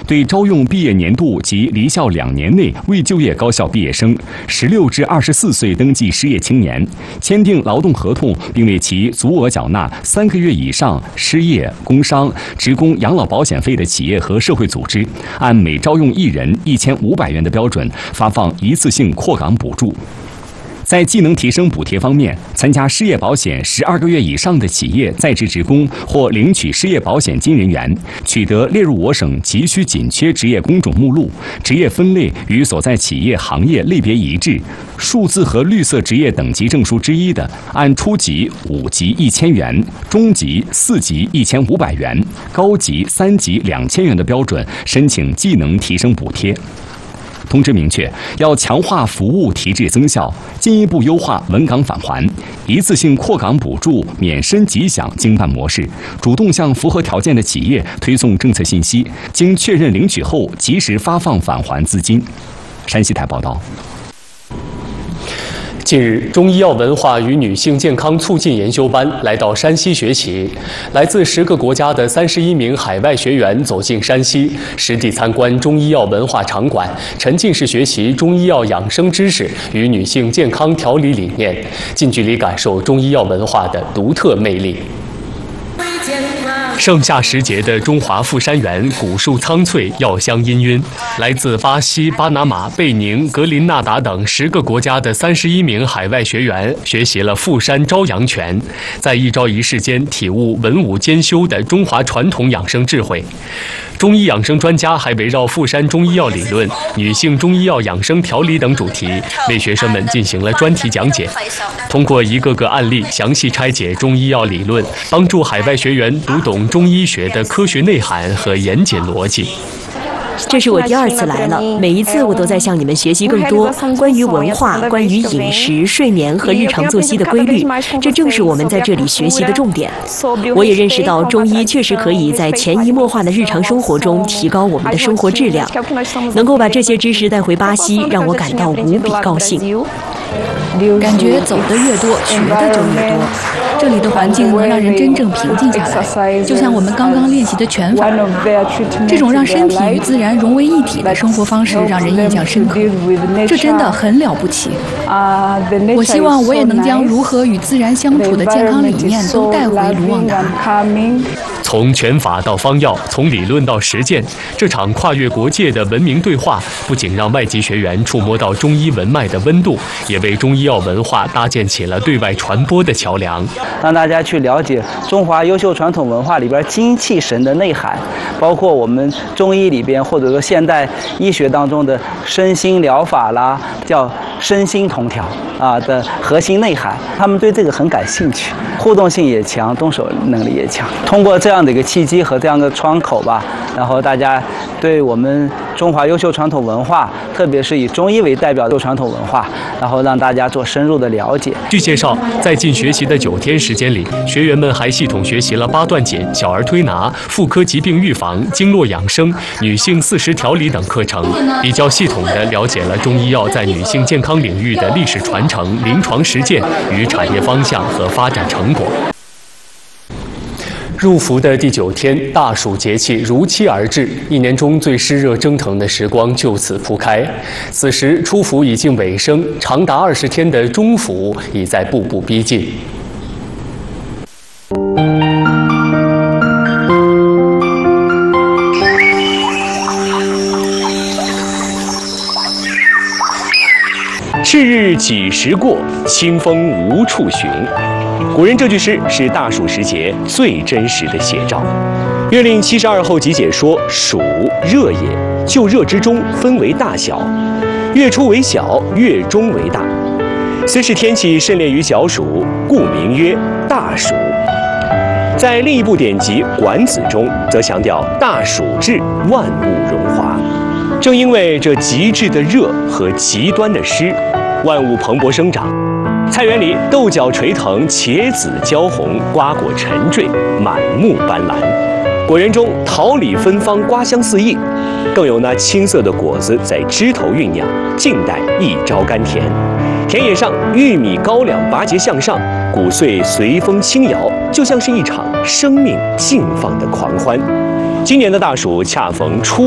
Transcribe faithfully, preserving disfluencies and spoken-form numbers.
对招用毕业年度及离校两年内未就业高校毕业生、十六至二十四岁登记失业青年，签订劳动合同并为其足额缴纳三个月以上失业、工伤、职工养老保险费的企业和社会组织，按每招用一人一千五百元的标准发放一次性扩岗补助。在技能提升补贴方面，参加失业保险十二个月以上的企业在职职工或领取失业保险金人员，取得列入我省急需紧缺职业工种目录，职业分类与所在企业行业类别一致，数字和绿色职业等级证书之一的，按初级、五级一千元、中级、四级一千五百元、高级三级两千元的标准申请技能提升补贴。通知明确，要强化服务提质增效，进一步优化稳岗返还、一次性扩岗补助免申即享经办模式，主动向符合条件的企业推送政策信息，经确认领取后及时发放返还资金。山西台报道。 近日，中医药文化与女性健康促进研修班来到山西学习。来自十个国家的三十一名海外学员走进山西，实地参观中医药文化场馆，沉浸式学习中医药养生知识与女性健康调理理念，近距离感受中医药文化的独特魅力。盛夏时节的中华富山园，古树苍翠，药香氤氲。来自巴西、巴拿马、贝宁、格林纳达等十个国家的三十一名海外学员学习了富山朝阳拳，在一朝一夕间体悟文武兼修的中华传统养生智慧。中医养生专家还围绕富山中医药理论、女性中医药养生调理等主题，为学生们进行了专题讲解。通过一个个案例，详细拆解中医药理论，帮助海外学员读懂中医学的科学内涵和严谨逻辑。 这是我第二次来了，每一次我都在向你们学习更多关于文化、关于饮食、睡眠和日常作息的规律，这正是我们在这里学习的重点。我也认识到中医确实可以在潜移默化的日常生活中提高我们的生活质量。能够把这些知识带回巴西，让我感到无比高兴。 感觉走得越多，学的就越多。这里的环境能让人真正平静下来，就像我们刚刚练习的拳法。这种让身体与自然融为一体的生活方式让人印象深刻，这真的很了不起。我希望我也能将如何与自然相处的健康理念都带回卢旺达。 从拳法到方药，从理论到实践，这场跨越国界的文明对话，不仅让外籍学员触摸到中医文脉的温度，也为中医药文化搭建起了对外传播的桥梁， 让大家去了解中华优秀传统文化里边精气神的内涵，包括我们中医里边或者说现代医学当中的身心疗法啦，叫身心同调啊的核心内涵，他们对这个很感兴趣，互动性也强，动手能力也强。通过这样的一个契机和这样的窗口吧，然后大家对我们中华优秀传统文化，特别是以中医为代表的传统文化，然后让大家做深入的了解。 据介绍，在进学习的九天时间里，学员们还系统学习了八段锦、小儿推拿、妇科疾病预防、经络养生、女性四时调理等课程，比较系统地了解了中医药在女性健康领域的历史传承、临床实践与产业方向和发展成果。入伏的第九天，大暑节气如期而至，一年中最湿热蒸腾的时光就此铺开。此时初伏已近尾声，长达二十天的中伏已在步步逼近。赤日几时过，清风无处寻。古人这句诗是大暑时节最真实的写照。《月令七十二候集解》说：“暑，热也，就热之中分为大小，月初为小，月中为大。虽是天气甚烈于小暑，故名曰大暑。”在另一部典籍《管子》中，则强调大暑至，万物荣华。正因为这极致的热和极端的湿，万物蓬勃生长。菜园里豆角垂藤，茄子焦红，瓜果沉坠，满目斑斓。果园中桃李芬芳，瓜香四溢，更有那青色的果子在枝头酝酿，静待一朝甘甜。田野上玉米高粱拔节向上，谷穗随风轻摇，就像是一场生命竞放的狂欢。今年的大暑恰逢初